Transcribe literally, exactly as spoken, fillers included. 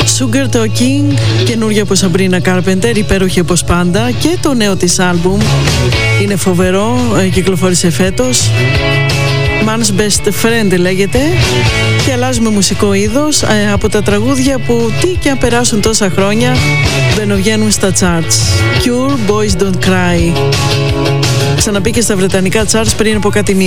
Sugar Talking, καινούργια από Sabrina Carpenter, υπέροχη όπως πάντα, και το νέο της άλμπουμ είναι φοβερό, κυκλοφόρησε φέτος. Man's Best Friend λέγεται. Και αλλάζουμε μουσικό είδος, ε, από τα τραγούδια που τι και αν περάσουν τόσα χρόνια μπαινοβγαίνουν στα charts. Cure, Boys Don't Cry. Ξαναπήκε στα βρετανικά charts πριν από κάτι μήνες.